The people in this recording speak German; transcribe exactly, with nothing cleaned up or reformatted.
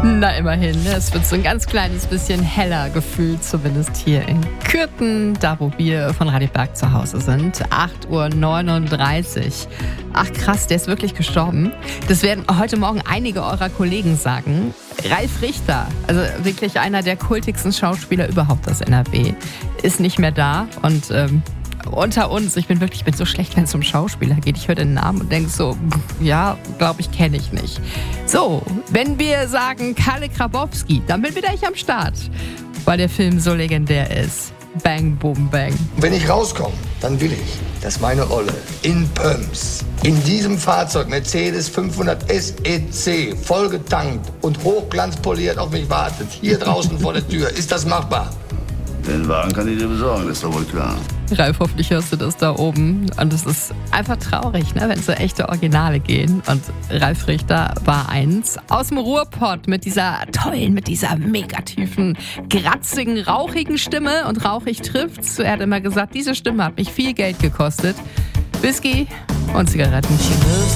Na, immerhin. Ne? Es wird so ein ganz kleines bisschen heller gefühlt, zumindest hier in Kürten, da wo wir von Radio Berg zu Hause sind. acht Uhr neununddreißig. Ach krass, der ist wirklich gestorben. Das werden heute Morgen einige eurer Kollegen sagen. Ralf Richter, also wirklich einer der kultigsten Schauspieler überhaupt aus N R W, ist nicht mehr da. Und ähm, unter uns, ich bin wirklich ich bin so schlecht, wenn es um Schauspieler geht. Ich höre den Namen und denke so, ja, glaube ich, kenne ich nicht. So, wenn wir sagen Kalle Grabowski, dann bin wieder ich am Start, weil der Film so legendär ist. Bang, boom, bang. Wenn ich rauskomme, dann will ich, dass meine Olle in Pöms, in diesem Fahrzeug Mercedes fünfhundert S E C, vollgetankt und hochglanzpoliert auf mich wartet. Hier draußen vor der Tür. Ist das machbar? Den Wagen kann ich dir besorgen, das ist doch wohl klar. Ralf, hoffentlich hörst du das da oben. Und es ist einfach traurig, ne, wenn so echte Originale gehen. Und Ralf Richter war eins aus dem Ruhrpott mit dieser tollen, mit dieser mega tiefen, kratzigen, rauchigen Stimme. Und rauchig trifft's. Er hat immer gesagt, diese Stimme hat mich viel Geld gekostet. Whisky und Zigaretten.